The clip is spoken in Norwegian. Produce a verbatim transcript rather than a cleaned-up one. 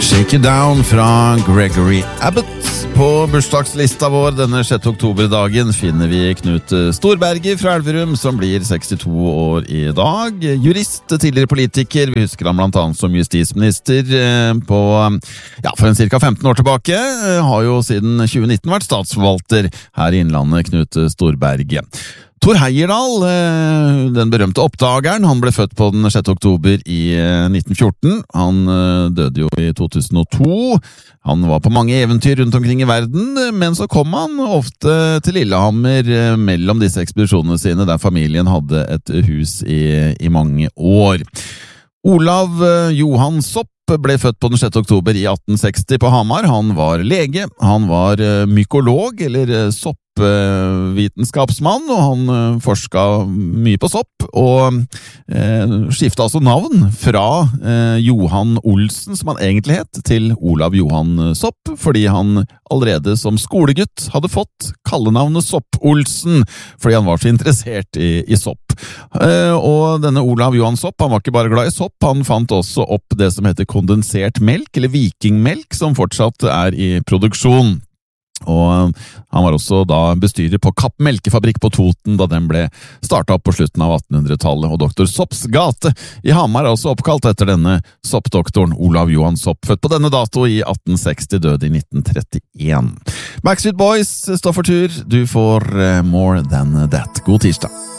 Shake It Down fra Gregory Abbott. På bursdagslista vår denne sjette oktober-dagen finner vi Knut Storberget fra Elverum, som blir sekstito år i dag. Jurist, tidligere politiker, vi husker han blant annet som justisminister på, ja, for en cirka femten år tilbake. Har jo siden tjue nitten vært statsforvalter her i Innlandet, Knut Storberget. Thor Heyerdahl, den berømte oppdageren, han ble født på den sjette oktober i nitten fjorten. Han døde jo i to tusen og to. Han var på mange eventyr rundt omkring i verden, men så kom han ofte til Lillehammer mellom disse ekspedisjonene sine, der familien hadde et hus i, i mange år. Olav Johan Sopp ble født på den sjette oktober i atten seksti på Hamar. Han var lege, han var mykolog, eller sopp vitenskapsmann, og han forsket mye på sopp, og eh, skiftet altså navn fra eh, Johan Olsen, som han egentlig het, til Olav Johan Sopp, fordi han allerede som skolegutt hadde fått kallenavnet Sopp-Olsen, fordi han var så interessert i, i sopp. Eh, og denne Olav Johan Sopp, han var ikke bare glad i sopp, han fant også opp det som heter kondensert melk, eller vikingmelk, som fortsatt er i produksjon. Og han var også da bestyrer på Kapp Melkefabrikk på Toten da den ble startet opp på slutten av attenhundretallet, og doktor Sopps gate i Hamar er også oppkalt etter denne soppdoktoren Olav Johan Sopp, født på denne dato i atten seksti, døde i nitten trettien. Backstreet Boys står for tur, du får More Than That. God tirsdag!